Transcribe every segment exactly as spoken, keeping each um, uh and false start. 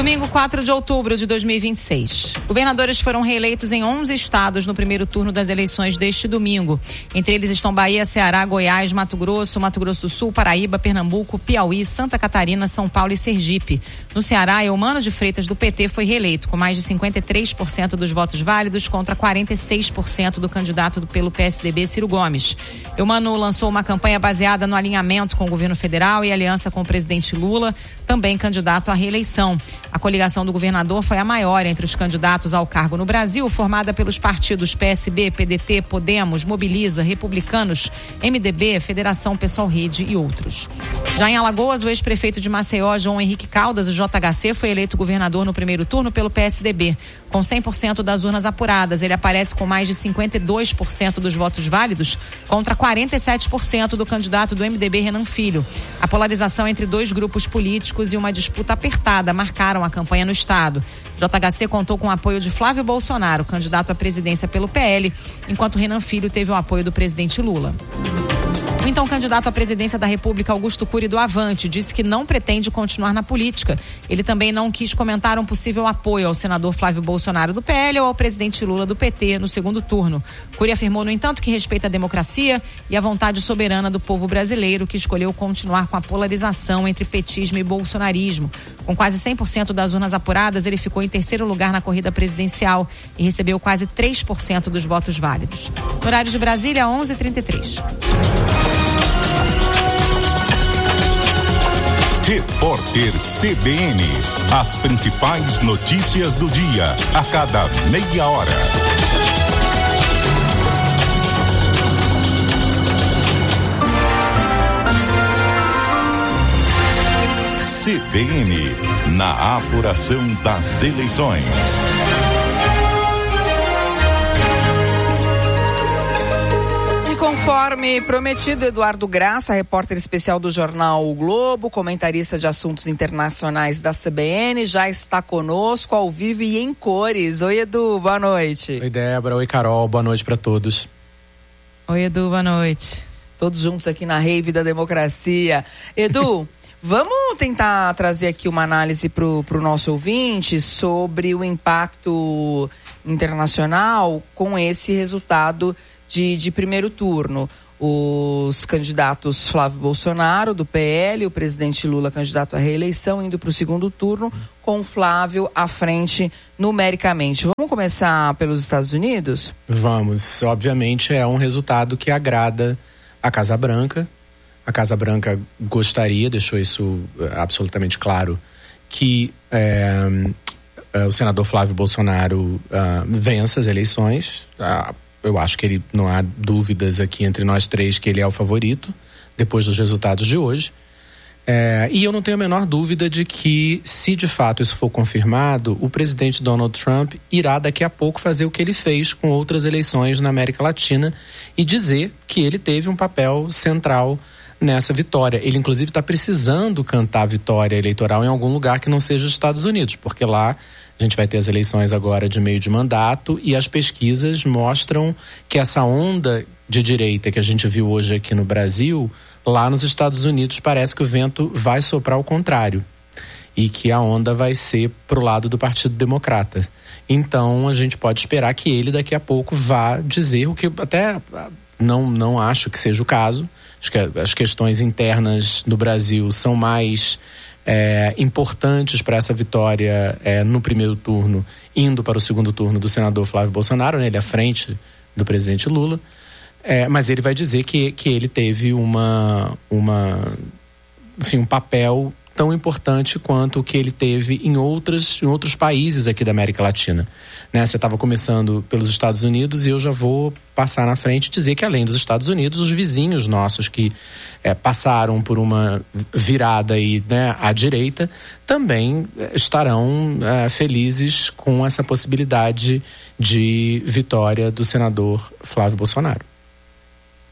Domingo, quatro de outubro de dois mil e vinte e seis. Governadores foram reeleitos em onze estados no primeiro turno das eleições deste domingo. Entre eles estão Bahia, Ceará, Goiás, Mato Grosso, Mato Grosso do Sul, Paraíba, Pernambuco, Piauí, Santa Catarina, São Paulo e Sergipe. No Ceará, Eumano de Freitas do P T foi reeleito com mais de cinquenta e três por cento dos votos válidos contra quarenta e seis por cento do candidato do, pelo P S D B, Ciro Gomes. Eumano lançou uma campanha baseada no alinhamento com o governo federal e aliança com o presidente Lula, também candidato à reeleição. A coligação do governador foi a maior entre os candidatos ao cargo no Brasil, formada pelos partidos P S B, P D T, Podemos, Mobiliza, Republicanos, M D B, Federação Pessoal Rede e outros. Já em Alagoas, o ex-prefeito de Maceió, João Henrique Caldas, o J H C, foi eleito governador no primeiro turno pelo P S D B. Com cem por cento das urnas apuradas, ele aparece com mais de cinquenta e dois por cento dos votos válidos contra quarenta e sete por cento do candidato do M D B, Renan Filho. A polarização entre dois grupos políticos e uma disputa apertada marcaram a campanha no estado. J H C contou com o apoio de Flávio Bolsonaro, candidato à presidência pelo P L, enquanto Renan Filho teve o apoio do presidente Lula. O então candidato à presidência da República, Augusto Cury, do Avante, disse que não pretende continuar na política. Ele também não quis comentar um possível apoio ao senador Flávio Bolsonaro do P L ou ao presidente Lula do P T no segundo turno. Cury afirmou, no entanto, que respeita a democracia e a vontade soberana do povo brasileiro, que escolheu continuar com a polarização entre petismo e bolsonarismo. Com quase cem por cento das urnas apuradas, ele ficou em terceiro lugar na corrida presidencial e recebeu quase três por cento dos votos válidos. No horário de Brasília, onze e trinta e três. Repórter C B N. As principais notícias do dia, a cada meia hora. C B N, na apuração das eleições. Conforme prometido, Eduardo Graça, repórter especial do jornal O Globo, comentarista de assuntos internacionais da C B N, já está conosco ao vivo e em cores. Oi, Edu, boa noite. Oi, Débora. Oi, Carol. Boa noite para todos. Oi, Edu, boa noite. Todos juntos aqui na Rave da Democracia. Edu, vamos tentar trazer aqui uma análise para o nosso ouvinte sobre o impacto internacional com esse resultado De, de primeiro turno. Os candidatos Flávio Bolsonaro, do P L, o presidente Lula, candidato à reeleição, indo para o segundo turno, com Flávio à frente numericamente. Vamos começar pelos Estados Unidos? Vamos. Obviamente é um resultado que agrada a Casa Branca. A Casa Branca gostaria, deixou isso absolutamente claro, que é, é, o senador Flávio Bolsonaro é, vença as eleições. A, Eu acho que ele, não há dúvidas aqui entre nós três que ele é o favorito, depois dos resultados de hoje. É, e eu não tenho a menor dúvida de que, se de fato isso for confirmado, o presidente Donald Trump irá daqui a pouco fazer o que ele fez com outras eleições na América Latina e dizer que ele teve um papel central nessa vitória. Ele, inclusive, está precisando cantar a vitória eleitoral em algum lugar que não seja os Estados Unidos, porque lá a gente vai ter as eleições agora de meio de mandato e as pesquisas mostram que essa onda de direita que a gente viu hoje aqui no Brasil, lá nos Estados Unidos parece que o vento vai soprar ao contrário e que a onda vai ser pro lado do Partido Democrata. Então a gente pode esperar que ele daqui a pouco vá dizer o que até não, não acho que seja o caso. Acho que as questões internas do Brasil são mais É, importantes para essa vitória é, no primeiro turno, indo para o segundo turno do senador Flávio Bolsonaro, né, ele à frente do presidente Lula, é, mas ele vai dizer que, que ele teve uma, uma, enfim, um papel tão importante quanto o que ele teve em, outras, em outros países aqui da América Latina. Né? Você estava começando pelos Estados Unidos e eu já vou passar na frente e dizer que, além dos Estados Unidos, os vizinhos nossos que é, passaram por uma virada aí, né, à direita também estarão é, felizes com essa possibilidade de vitória do senador Flávio Bolsonaro.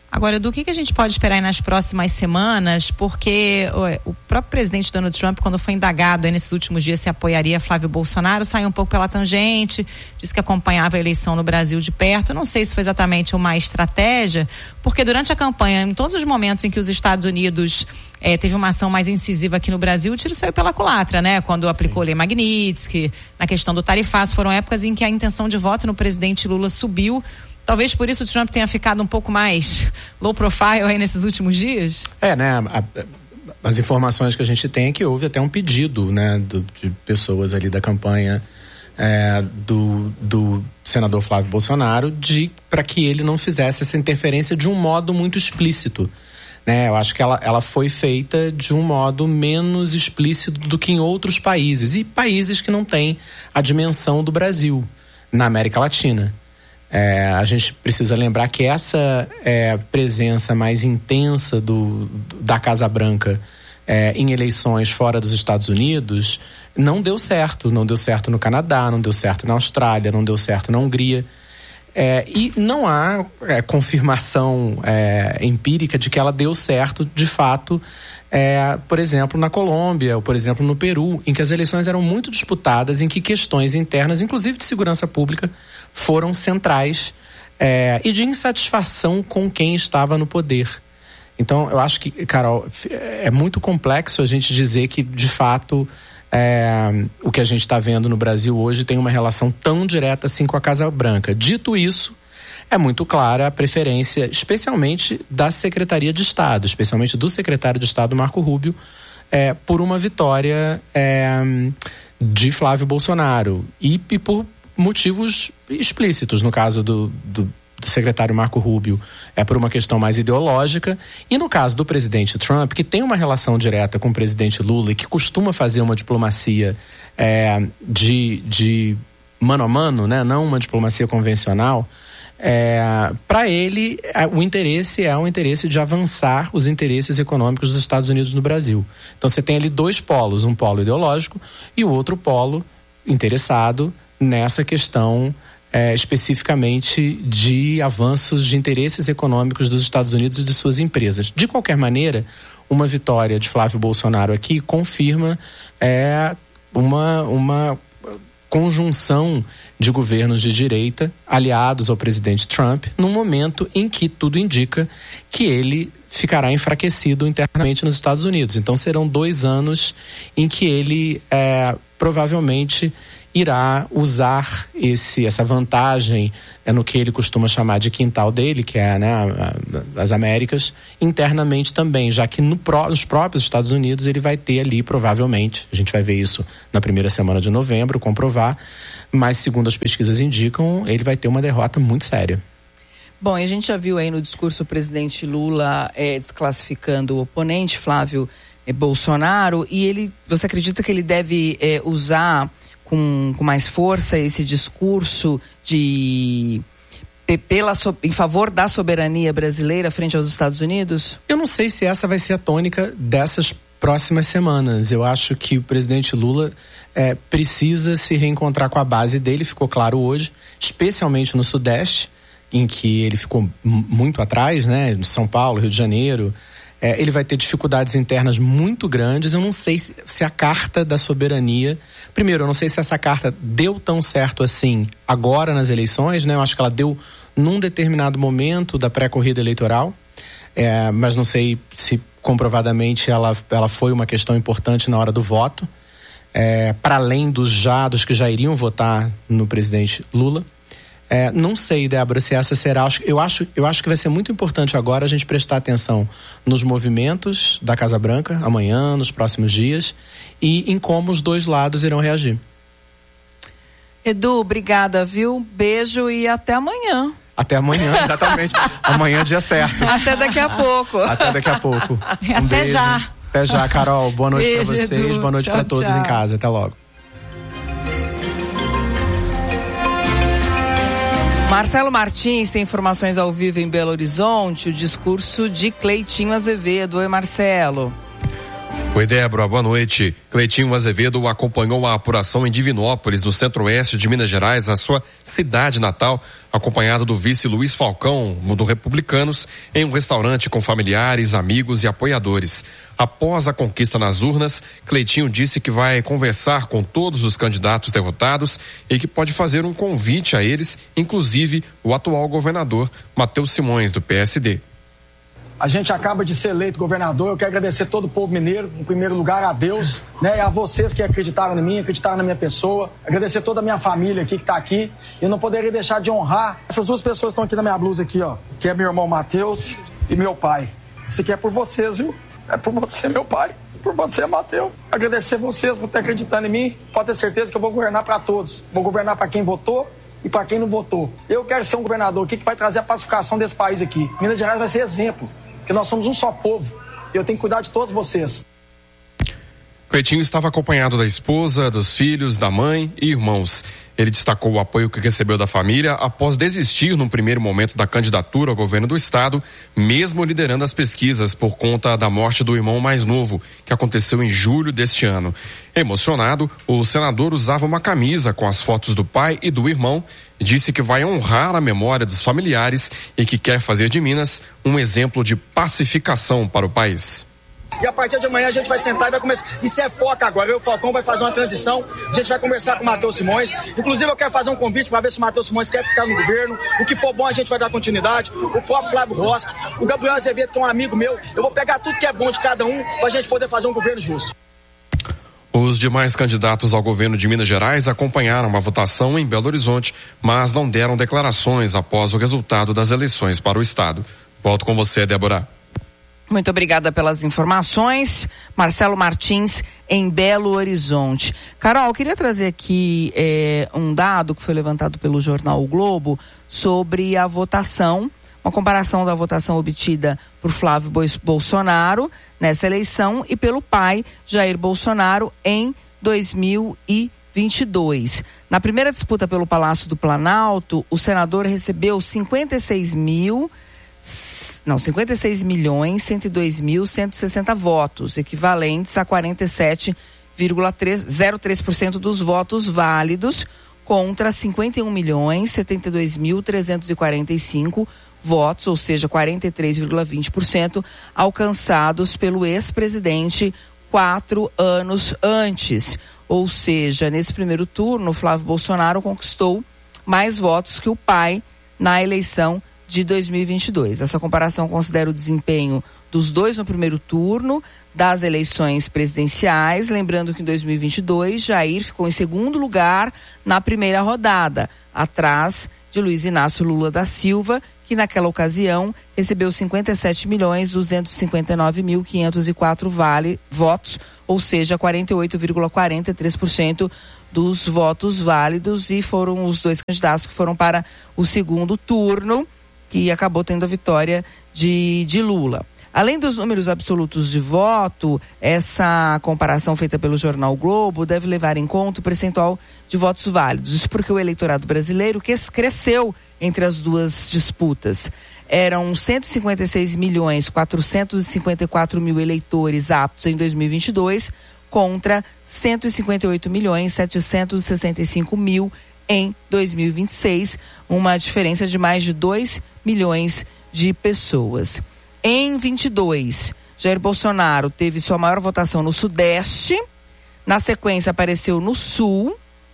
Agora, do que, que a gente pode esperar aí nas próximas semanas? Porque o, o próprio presidente Donald Trump, quando foi indagado aí nesses últimos dias se apoiaria Flávio Bolsonaro, saiu um pouco pela tangente, disse que acompanhava a eleição no Brasil de perto. Eu não sei se foi exatamente uma estratégia, porque durante a campanha, em todos os momentos em que os Estados Unidos eh, teve uma ação mais incisiva aqui no Brasil, o tiro saiu pela culatra, né? Quando aplicou a Lei Magnitsky, na questão do tarifaço, foram épocas em que a intenção de voto no presidente Lula subiu. Talvez por isso o Trump tenha ficado um pouco mais low profile aí nesses últimos dias? É, né? A, a, as informações que a gente tem é que houve até um pedido, né, do, de pessoas ali da campanha é, do, do senador Flávio Bolsonaro de para que ele não fizesse essa interferência de um modo muito explícito. Né? Eu acho que ela, ela foi feita de um modo menos explícito do que em outros países. E países que não têm a dimensão do Brasil, na América Latina. É, a gente precisa lembrar que essa é, presença mais intensa do, da Casa Branca é, em eleições fora dos Estados Unidos não deu certo. Não deu certo no Canadá, não deu certo na Austrália, não deu certo na Hungria. É, e não há é, confirmação é, empírica de que ela deu certo de fato, é, por exemplo, na Colômbia, ou por exemplo no Peru, em que as eleições eram muito disputadas, em que questões internas, inclusive de segurança pública, foram centrais é, e de insatisfação com quem estava no poder. Então, eu acho que, Carol, é muito complexo a gente dizer que, de fato, é, o que a gente está vendo no Brasil hoje tem uma relação tão direta assim com a Casa Branca. Dito isso, é muito clara a preferência, especialmente da Secretaria de Estado, especialmente do secretário de Estado, Marco Rubio, é, por uma vitória é, de Flávio Bolsonaro. E, e por motivos explícitos, no caso do, do, do secretário Marco Rubio, é por uma questão mais ideológica, e no caso do presidente Trump, que tem uma relação direta com o presidente Lula e que costuma fazer uma diplomacia é, de, de mano a mano, né? Não uma diplomacia convencional, é, para ele é, o interesse é o interesse de avançar os interesses econômicos dos Estados Unidos no Brasil. Então você tem ali dois polos, um polo ideológico e o outro polo interessado nessa questão é, especificamente de avanços de interesses econômicos dos Estados Unidos e de suas empresas. De qualquer maneira, uma vitória de Flávio Bolsonaro aqui confirma é, uma, uma conjunção de governos de direita aliados ao presidente Trump num momento em que tudo indica que ele ficará enfraquecido internamente nos Estados Unidos. Então serão dois anos em que ele é, provavelmente irá usar esse, essa vantagem é, no que ele costuma chamar de quintal dele, que é, né, a, a, as Américas, internamente também, já que no pró, nos próprios Estados Unidos ele vai ter ali, provavelmente, a gente vai ver isso na primeira semana de novembro, comprovar, mas segundo as pesquisas indicam, ele vai ter uma derrota muito séria. Bom, e a gente já viu aí no discurso o presidente Lula é, desclassificando o oponente, Flávio é, Bolsonaro, e ele, você acredita que ele deve é, usar Com, com mais força esse discurso de pela, em favor da soberania brasileira frente aos Estados Unidos? Eu não sei se essa vai ser a tônica dessas próximas semanas. Eu acho que o presidente Lula é, precisa se reencontrar com a base dele, ficou claro hoje, especialmente no Sudeste, em que ele ficou m- muito atrás, né? São Paulo, Rio de Janeiro. É, ele vai ter dificuldades internas muito grandes. Eu não sei se, se a carta da soberania... Primeiro, eu não sei se essa carta deu tão certo assim agora nas eleições, né? Eu acho que ela deu num determinado momento da pré-corrida eleitoral, é, mas não sei se comprovadamente ela, ela foi uma questão importante na hora do voto, é, para além dos já, dos que já iriam votar no presidente Lula. É, não sei, Débora, se essa será... Eu acho, eu acho que vai ser muito importante agora a gente prestar atenção nos movimentos da Casa Branca, amanhã, nos próximos dias, e em como os dois lados irão reagir. Edu, obrigada, viu? Beijo e até amanhã. Até amanhã, exatamente. Amanhã, dia certo. Até daqui a pouco. Até daqui a pouco. Um Até beijo. já. Até já, Carol. Boa noite para vocês, Edu. boa noite Tchau, para todos tchau. em casa. Até logo. Marcelo Martins tem informações ao vivo em Belo Horizonte, o discurso de Cleitinho Azevedo. Oi, Marcelo. Oi, Débora, boa noite. Cleitinho Azevedo acompanhou a apuração em Divinópolis, no centro-oeste de Minas Gerais, a sua cidade natal, acompanhado do vice Luiz Falcão, do Republicanos, em um restaurante com familiares, amigos e apoiadores. Após a conquista nas urnas, Cleitinho disse que vai conversar com todos os candidatos derrotados e que pode fazer um convite a eles, inclusive o atual governador Matheus Simões, do P S D. A gente acaba de ser eleito governador. Eu quero agradecer todo o povo mineiro, em primeiro lugar a Deus, né, e a vocês que acreditaram em mim, acreditaram na minha pessoa. Agradecer toda a minha família aqui que está aqui. Eu não poderia deixar de honrar essas duas pessoas que estão aqui na minha blusa aqui, ó, que é meu irmão Matheus e meu pai. Isso aqui é por vocês, viu? É por você, meu pai. Por você, Matheus. Agradecer vocês por ter acreditado em mim. Pode ter certeza que eu vou governar para todos. Vou governar para quem votou e para quem não votou. Eu quero ser um governador aqui que vai trazer a pacificação desse país aqui. Minas Gerais vai ser exemplo. Porque nós somos um só povo e eu tenho que cuidar de todos vocês. Cleitinho estava acompanhado da esposa, dos filhos, da mãe e irmãos. Ele destacou o apoio que recebeu da família após desistir no primeiro momento da candidatura ao governo do estado, mesmo liderando as pesquisas por conta da morte do irmão mais novo, que aconteceu em julho deste ano. Emocionado, o senador usava uma camisa com as fotos do pai e do irmão e disse que vai honrar a memória dos familiares e que quer fazer de Minas um exemplo de pacificação para o país. E a partir de amanhã a gente vai sentar e vai começar. Isso é foca agora. Eu e o Falcão vai fazer uma transição. A gente vai conversar com o Matheus Simões. Inclusive, eu quero fazer um convite para ver se o Matheus Simões quer ficar no governo. O que for bom, a gente vai dar continuidade. O próprio Flávio Rosque, o Gabriel Azevedo, que é um amigo meu. Eu vou pegar tudo que é bom de cada um para a gente poder fazer um governo justo. Os demais candidatos ao governo de Minas Gerais acompanharam a votação em Belo Horizonte, mas não deram declarações após o resultado das eleições para o estado. Volto com você, Débora. Muito obrigada pelas informações. Marcelo Martins, em Belo Horizonte. Carol, eu queria trazer aqui é, um dado que foi levantado pelo jornal O Globo sobre a votação, uma comparação da votação obtida por Flávio Bolsonaro nessa eleição e pelo pai, Jair Bolsonaro, em dois mil e vinte e dois. Na primeira disputa pelo Palácio do Planalto, o senador recebeu cinquenta e seis mil... Não, cinquenta e seis milhões, cento e dois mil, cento e sessenta votos, equivalentes a quarenta e sete vírgula zero três por cento dos votos válidos, contra cinquenta e um milhões, setenta e dois mil, trezentos e quarenta e cinco votos, ou seja, quarenta e três vírgula vinte por cento, alcançados pelo ex-presidente quatro anos antes. Ou seja, nesse primeiro turno, Flávio Bolsonaro conquistou mais votos que o pai na eleição de dois mil e vinte e dois. Essa comparação considera o desempenho dos dois no primeiro turno das eleições presidenciais, lembrando que em dois mil e vinte e dois Jair ficou em segundo lugar na primeira rodada, atrás de Luiz Inácio Lula da Silva, que naquela ocasião recebeu cinquenta e sete milhões, duzentos e cinquenta e nove mil, quinhentos e quatro vale, votos, ou seja, quarenta e oito vírgula quarenta e três por cento dos votos válidos, e foram os dois candidatos que foram para o segundo turno, que acabou tendo a vitória de, de Lula. Além dos números absolutos de voto, essa comparação feita pelo jornal Globo deve levar em conta o percentual de votos válidos. Isso porque o eleitorado brasileiro que cresceu entre as duas disputas. Eram cento e cinquenta e seis milhões, quatrocentos e cinquenta e quatro mil eleitores aptos em dois mil e vinte e dois, contra cento e cinquenta e oito milhões, setecentos e sessenta e cinco mil em dois mil e vinte e seis, uma diferença de mais de dois milhões de pessoas. Em vinte e dois, Jair Bolsonaro teve sua maior votação no Sudeste, na sequência apareceu no Sul,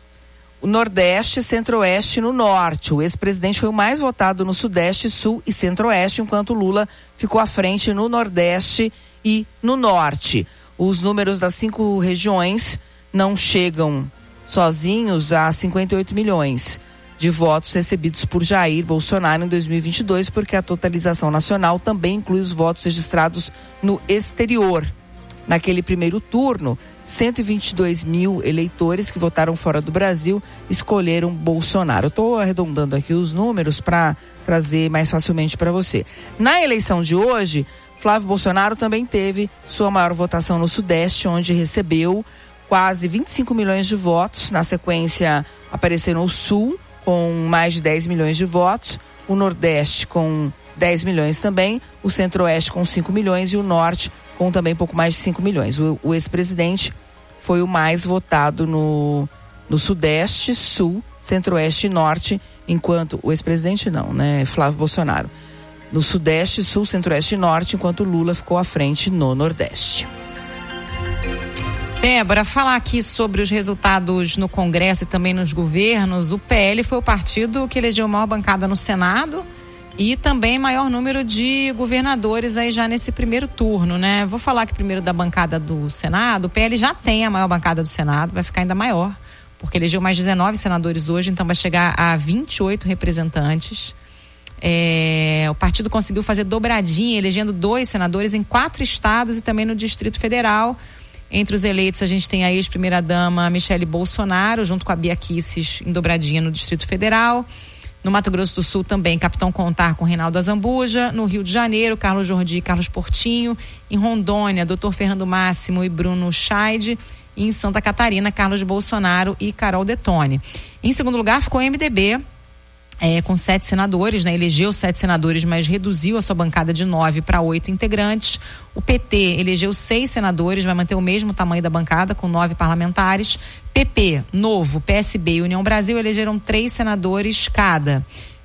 o Nordeste, Centro-Oeste e no Norte. O ex-presidente foi o mais votado no Sudeste, Sul e Centro-Oeste, enquanto Lula ficou à frente no Nordeste e no Norte. Os números das cinco regiões não chegam sozinhos a cinquenta e oito milhões de votos recebidos por Jair Bolsonaro em dois mil e vinte e dois, porque a totalização nacional também inclui os votos registrados no exterior. Naquele primeiro turno, cento e vinte e dois mil eleitores que votaram fora do Brasil escolheram Bolsonaro. Eu estou arredondando aqui os números para trazer mais facilmente para você. Na eleição de hoje, Flávio Bolsonaro também teve sua maior votação no Sudeste, onde recebeu quase vinte e cinco milhões de votos. Na sequência, apareceram o Sul, com mais de dez milhões de votos, o Nordeste com dez milhões também, o Centro-Oeste com cinco milhões e o Norte com também pouco mais de cinco milhões. O, o ex-presidente foi o mais votado no, no Sudeste, Sul, Centro-Oeste e Norte, enquanto o ex-presidente não, né, Flávio Bolsonaro. No Sudeste, Sul, Centro-Oeste e Norte, enquanto Lula ficou à frente no Nordeste. Débora, falar aqui sobre os resultados no Congresso e também nos governos. O P L foi o partido que elegeu a maior bancada no Senado e também maior número de governadores aí já nesse primeiro turno, né? Vou falar aqui primeiro da bancada do Senado. O P L já tem a maior bancada do Senado, vai ficar ainda maior, porque elegeu mais dezenove senadores hoje, então vai chegar a vinte e oito representantes. É, o partido conseguiu fazer dobradinha, elegendo dois senadores em quatro estados e também no Distrito Federal. Entre os eleitos a gente tem a ex-primeira-dama Michele Bolsonaro, junto com a Bia Kicis, em dobradinha no Distrito Federal. No Mato Grosso do Sul também, Capitão Contar com Reinaldo Azambuja. No Rio de Janeiro, Carlos Jordi e Carlos Portinho. Em Rondônia, doutor Fernando Máximo e Bruno Scheid. E em Santa Catarina, Carlos Bolsonaro e Carol Detone. Em segundo lugar ficou o M D B, É, com sete senadores, né? Elegeu sete senadores, mas reduziu a sua bancada de nove para oito integrantes. O P T elegeu seis senadores, vai manter o mesmo tamanho da bancada, com nove parlamentares. P P, Novo, P S B e União Brasil elegeram três senadores cada.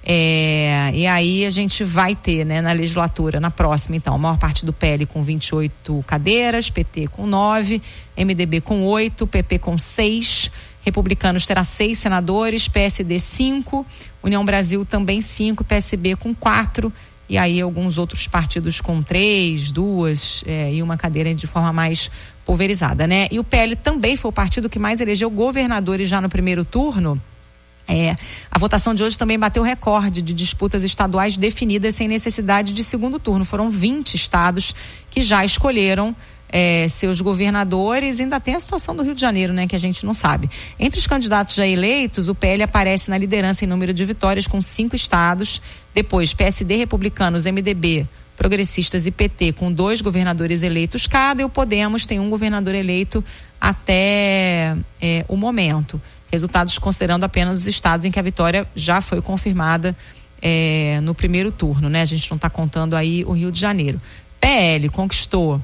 É, e aí a gente vai ter, né, na legislatura, na próxima, então, a maior parte do P L com vinte e oito cadeiras, P T com nove, M D B com oito, P P com seis. Republicanos terá seis senadores, P S D cinco, União Brasil também cinco, P S B com quatro, e aí alguns outros partidos com três, duas é, e uma cadeira de forma mais pulverizada, né? E o P L também foi o partido que mais elegeu governadores já no primeiro turno. É, a votação de hoje também bateu recorde de disputas estaduais definidas sem necessidade de segundo turno. Foram vinte estados que já escolheram É, seus governadores. Ainda tem a situação do Rio de Janeiro, né, que a gente não sabe. Entre os candidatos já eleitos, o P L aparece na liderança em número de vitórias com cinco estados. Depois, P S D, Republicanos, M D B, Progressistas e P T com dois governadores eleitos cada, e o Podemos tem um governador eleito até é, o momento. Resultados considerando apenas os estados em que a vitória já foi confirmada é, no primeiro turno, né? A gente não está contando aí o Rio de Janeiro. P L conquistou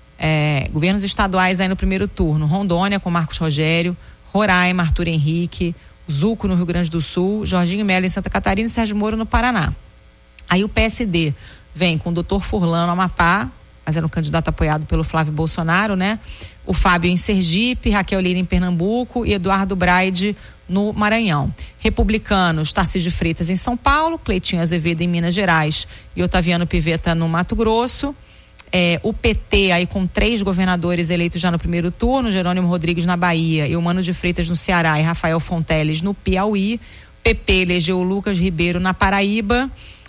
É, governos estaduais aí no primeiro turno: Rondônia com Marcos Rogério, Roraima, Arthur Henrique, Zuco no Rio Grande do Sul, Jorginho Melo em Santa Catarina e Sérgio Moro no Paraná. Aí o P S D vem com o doutor Furlan no Amapá, mas era um candidato apoiado pelo Flávio Bolsonaro, né? O Fábio em Sergipe, Raquel Lira em Pernambuco e Eduardo Braide no Maranhão. Republicanos, Tarcísio Freitas em São Paulo, Cleitinho Azevedo em Minas Gerais e Otaviano Pivetta no Mato Grosso. É, o P T aí com três governadores eleitos já no primeiro turno: Jerônimo Rodrigues na Bahia, Eumano de Freitas no Ceará e Rafael Fonteles no Piauí. P P elegeu o Lucas Ribeiro na Paraíba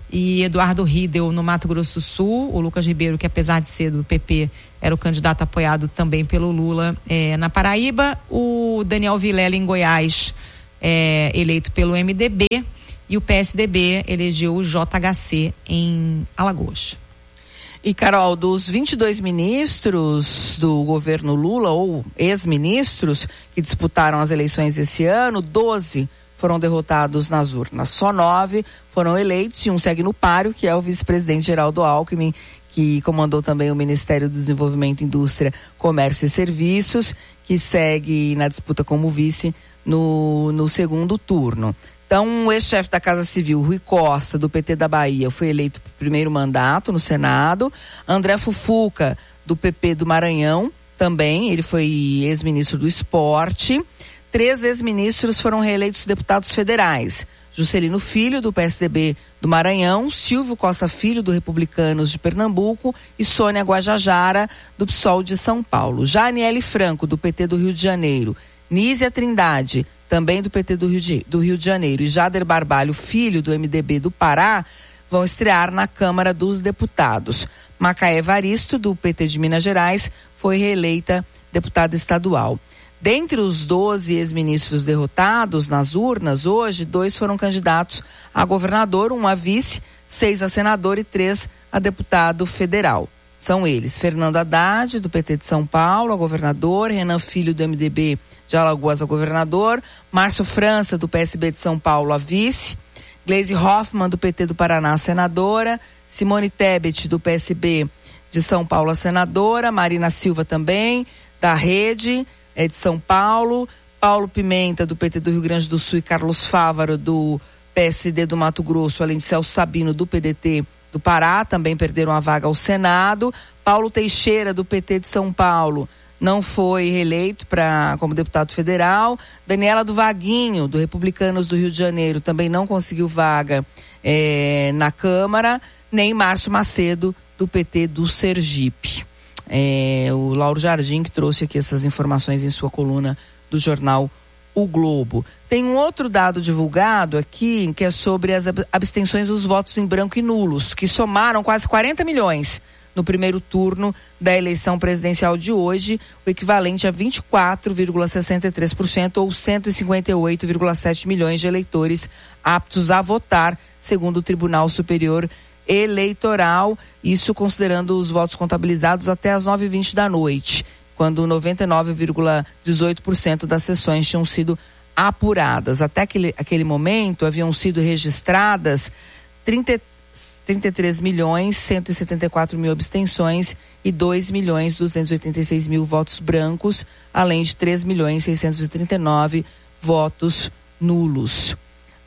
e Eduardo Riedel no Mato Grosso do Sul. O Lucas Ribeiro, que apesar de ser do P P, era o candidato apoiado também pelo Lula é, na Paraíba. O Daniel Vilela em Goiás, é, eleito pelo M D B, e o P S D B elegeu o J H C em Alagoas. E, Carol, dos vinte e dois ministros do governo Lula, ou ex-ministros, que disputaram as eleições esse ano, doze foram derrotados nas urnas. Só nove foram eleitos e um segue no páreo, que é o vice-presidente Geraldo Alckmin, que comandou também o Ministério do Desenvolvimento, Indústria, Comércio e Serviços, que segue na disputa como vice no, no segundo turno. Então, o ex-chefe da Casa Civil, Rui Costa, do P T da Bahia, foi eleito para o primeiro mandato no Senado. André Fufuca, do P P do Maranhão, também, ele foi ex-ministro do Esporte. Três ex-ministros foram reeleitos deputados federais: Juscelino Filho, do P S D B do Maranhão, Silvio Costa Filho, do Republicanos de Pernambuco, e Sônia Guajajara, do P SOL de São Paulo. Já Aniele Franco, do P T do Rio de Janeiro, Nízia Trindade, também do P T do Rio de, do Rio de Janeiro, e Jader Barbalho Filho, do M D B do Pará, vão estrear na Câmara dos Deputados. Macaé Evaristo, do P T de Minas Gerais, foi reeleita deputada estadual. Dentre os doze ex-ministros derrotados nas urnas, hoje, dois foram candidatos a governador, um a vice, seis a senador e três a deputado federal. São eles: Fernando Haddad, do P T de São Paulo, a governador; Renan Filho, do M D B de Alagoas, a governador; Márcio França, do P S B de São Paulo, a vice; Gleisi Hoffmann, do P T do Paraná, a senadora; Simone Tebet, do P S B de São Paulo, a senadora, Marina Silva também, da Rede, é, de São Paulo, Paulo Pimenta, do P T do Rio Grande do Sul, e Carlos Fávaro, do P S D do Mato Grosso, além de Celso Sabino, do P D T do Pará, também perderam a vaga ao Senado. Paulo Teixeira, do P T de São Paulo, não foi reeleito pra, como deputado federal. Daniela do Vaguinho, do Republicanos do Rio de Janeiro, também não conseguiu vaga é, na Câmara. Nem Márcio Macedo, do P T do Sergipe. É, o Lauro Jardim que trouxe aqui essas informações em sua coluna do jornal O Globo. Tem um outro dado divulgado aqui, que é sobre as abstenções dos votos em branco e nulos, que somaram quase quarenta milhões no primeiro turno da eleição presidencial de hoje, o equivalente a vinte e quatro vírgula sessenta e três por cento ou cento e cinquenta e oito vírgula sete milhões de eleitores aptos a votar, segundo o Tribunal Superior Eleitoral, isso considerando os votos contabilizados até as nove e vinte da noite, quando noventa e nove vírgula dezoito por cento das sessões tinham sido apuradas. Até aquele, aquele momento haviam sido registradas trinta, trinta e três milhões cento e setenta e quatro mil abstenções e dois milhões duzentos e oitenta e seis mil votos brancos, além de três milhões seiscentos e trinta e nove votos nulos.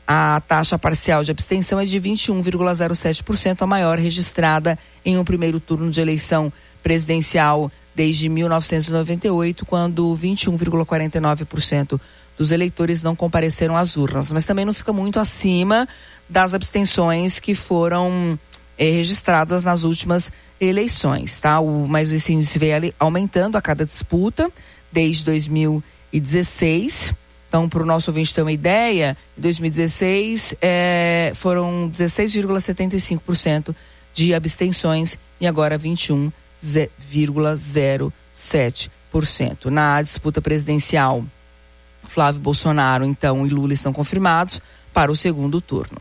A taxa parcial de abstenção é de vinte e um vírgula zero sete por cento, a maior registrada em um primeiro turno de eleição presidencial desde mil novecentos e noventa e oito, quando vinte e um vírgula quarenta e nove por cento dos eleitores não compareceram às urnas. Mas também não fica muito acima das abstenções que foram eh, registradas nas últimas eleições, tá? O, mas esse índice veio ali aumentando a cada disputa desde dois mil e dezesseis. Então, para o nosso ouvinte ter uma ideia, em dois mil e dezesseis é, foram dezesseis vírgula setenta e cinco por cento de abstenções e agora vinte e um vírgula zero sete por cento. Na disputa presidencial, Flávio Bolsonaro, então, e Lula estão confirmados para o segundo turno.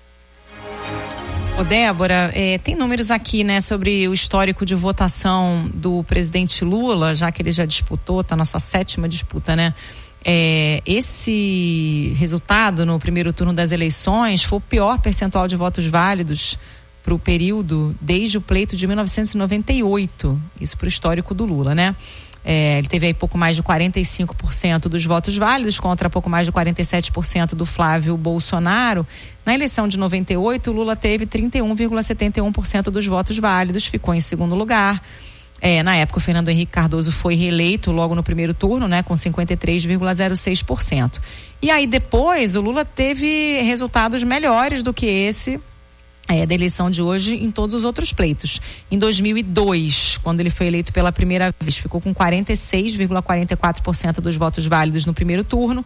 Ô Débora, é, tem números aqui, né, sobre o histórico de votação do presidente Lula, já que ele já disputou, está na sua sétima disputa, né? É, esse resultado no primeiro turno das eleições foi o pior percentual de votos válidos para o período desde o pleito de mil novecentos e noventa e oito, isso para o histórico do Lula, né? É, ele teve aí pouco mais de quarenta e cinco por cento dos votos válidos contra pouco mais de quarenta e sete por cento do Flávio Bolsonaro. Na eleição de noventa e oito, o Lula teve trinta e um vírgula setenta e um por cento dos votos válidos, ficou em segundo lugar. É, na época, o Fernando Henrique Cardoso foi reeleito logo no primeiro turno, né, com cinquenta e três vírgula zero seis por cento. E aí depois o Lula teve resultados melhores do que esse é, da eleição de hoje em todos os outros pleitos. Em dois mil e dois, quando ele foi eleito pela primeira vez, ficou com quarenta e seis vírgula quarenta e quatro por cento dos votos válidos no primeiro turno.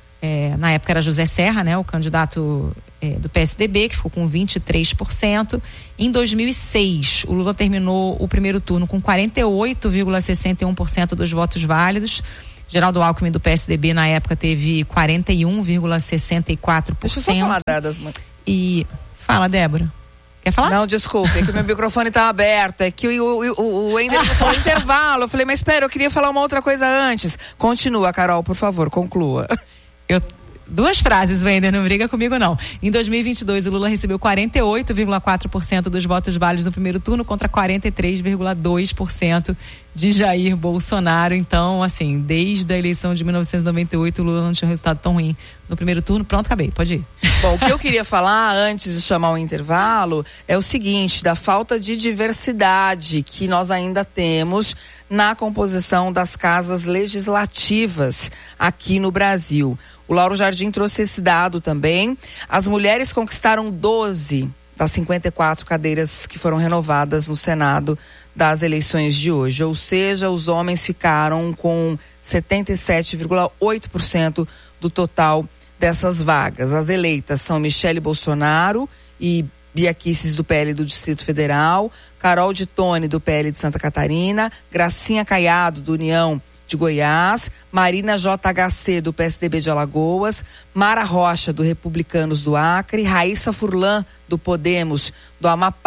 É, na época era José Serra, né, o candidato é, do P S D B, que ficou com vinte e três por cento. Em dois mil e seis, o Lula terminou o primeiro turno com quarenta e oito vírgula sessenta e um por cento dos votos válidos. Geraldo Alckmin, do P S D B, na época teve quarenta e um vírgula sessenta e quatro por cento. Deixa eu só falar das... E... Fala, Débora. Quer falar? Não, desculpe, é que o meu microfone tá aberto, é que o, o, o, o Ender falou intervalo. Eu falei, mas espera, eu queria falar uma outra coisa antes. Continua, Carol, por favor, conclua. Eu, duas frases, Wender, não briga comigo não. Em dois mil e vinte e dois, o Lula recebeu quarenta e oito vírgula quatro por cento dos votos válidos no primeiro turno contra quarenta e três vírgula dois por cento de Jair Bolsonaro. Então, assim, desde a eleição de mil novecentos e noventa e oito, o Lula não tinha um resultado tão ruim no primeiro turno. Pronto, acabei, pode ir. Bom, o que eu queria falar antes de chamar o intervalo é o seguinte, da falta de diversidade que nós ainda temos na composição das casas legislativas aqui no Brasil. O Lauro Jardim trouxe esse dado também. As mulheres conquistaram doze das cinquenta e quatro cadeiras que foram renovadas no Senado das eleições de hoje. Ou seja, os homens ficaram com setenta e sete vírgula oito por cento do total dessas vagas. As eleitas são Michele Bolsonaro e Bia Kicis, do P L do Distrito Federal, Carol de Tone, do P L de Santa Catarina, Gracinha Caiado, do União de Goiás, Marina J H C, do P S D B de Alagoas, Mara Rocha, do Republicanos do Acre, Raíssa Furlan, do Podemos do Amapá,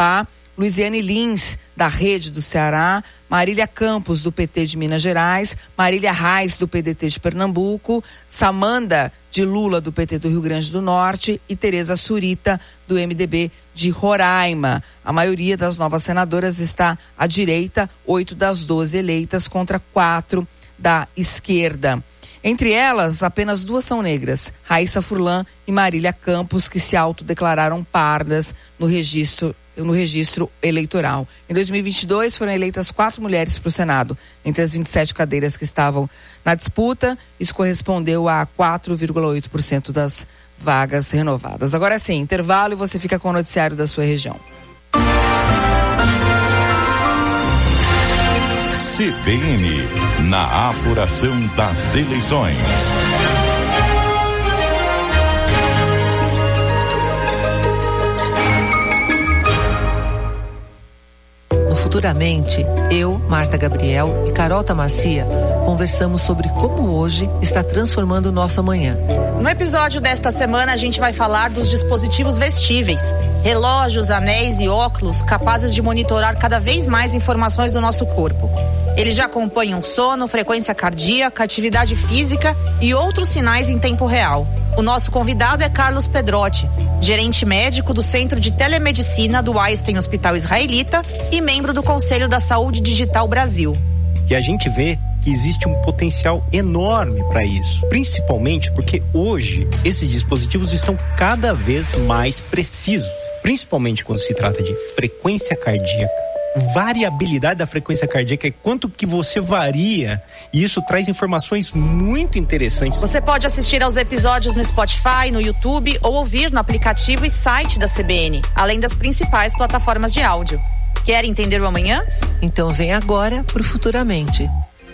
Luiziane Lins, da Rede do Ceará, Marília Campos, do P T de Minas Gerais, Marília Reis, do P D T de Pernambuco, Samanda de Lula, do P T do Rio Grande do Norte e Tereza Surita, do M D B de Roraima. A maioria das novas senadoras está à direita, oito das doze eleitas contra quatro da esquerda. Entre elas, apenas duas são negras, Raíssa Furlan e Marília Campos, que se autodeclararam pardas no registro, no registro eleitoral. Em dois mil e vinte e dois, foram eleitas quatro mulheres para o Senado. Entre as vinte e sete cadeiras que estavam na disputa, isso correspondeu a quatro vírgula oito por cento das vagas renovadas. Agora sim, intervalo e você fica com o noticiário da sua região. C B N, na apuração das eleições. No Futuramente, eu, Marta Gabriel e Carol Tamacia conversamos sobre como hoje está transformando o nosso amanhã. No episódio desta semana, a gente vai falar dos dispositivos vestíveis. Relógios, anéis e óculos capazes de monitorar cada vez mais informações do nosso corpo. Eles já acompanham sono, frequência cardíaca, atividade física e outros sinais em tempo real. O nosso convidado é Carlos Pedrotti, gerente médico do Centro de Telemedicina do Einstein Hospital Israelita e membro do Conselho da Saúde Digital Brasil. E a gente vê que existe um potencial enorme para isso, principalmente porque hoje esses dispositivos estão cada vez mais precisos, principalmente quando se trata de frequência cardíaca, variabilidade da frequência cardíaca e quanto que você varia, e isso traz informações muito interessantes. Você pode assistir aos episódios no Spotify, no YouTube ou ouvir no aplicativo e site da C B N, além das principais plataformas de áudio. Quer entender o amanhã? Então vem agora pro Futuramente.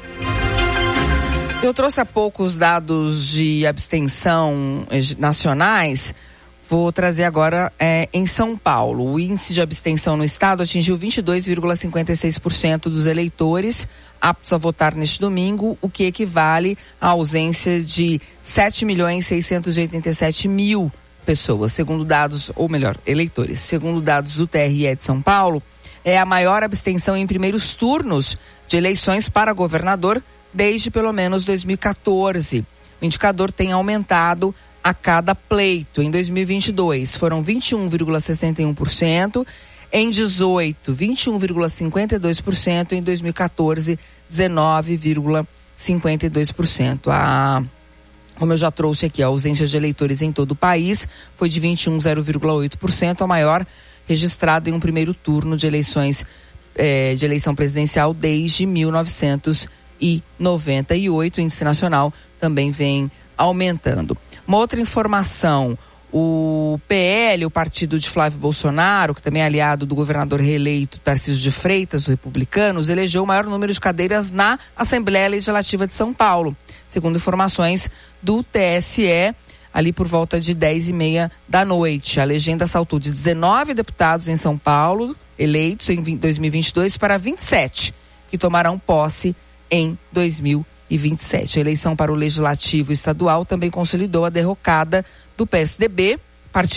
Eu trouxe há pouco os dados de abstenção nacionais. Vou trazer agora é, em São Paulo. O índice de abstenção no estado atingiu vinte e dois vírgula cinquenta e seis por cento dos eleitores aptos a votar neste domingo, o que equivale à ausência de sete milhões seiscentos e oitenta e sete mil pessoas, segundo dados, ou melhor, eleitores. Segundo dados do T R E de São Paulo, é a maior abstenção em primeiros turnos de eleições para governador desde pelo menos dois mil e quatorze. O indicador tem aumentado a cada pleito. Em dois mil e vinte e dois foram vinte e um vírgula sessenta e um por cento, em dezoito, vinte e um vírgula cinquenta e dois por cento, em dois mil e quatorze, dezenove vírgula cinquenta e dois por cento. A, como eu já trouxe aqui, a ausência de eleitores em todo o país foi de vinte e um vírgula zero oito por cento, a maior registrada em um primeiro turno de eleições eh, de eleição presidencial desde mil novecentos e noventa e oito. O índice nacional também vem aumentando. Uma outra informação, o P L, o partido de Flávio Bolsonaro, que também é aliado do governador reeleito Tarcísio de Freitas, os republicanos, elegeu o maior número de cadeiras na Assembleia Legislativa de São Paulo, segundo informações do T S E, ali por volta de dez e meia da noite. A legenda saltou de dezenove deputados em São Paulo, eleitos em dois mil e vinte e dois, para vinte e sete, que tomarão posse em dois mil e vinte e sete. A eleição para o Legislativo Estadual também consolidou a derrocada do P S D B, partido